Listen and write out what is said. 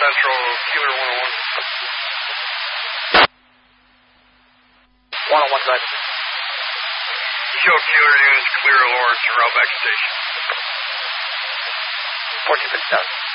Central, Keeler 101. 101 side. Show Keeler units clear of Lawrence and route back to station. 1457.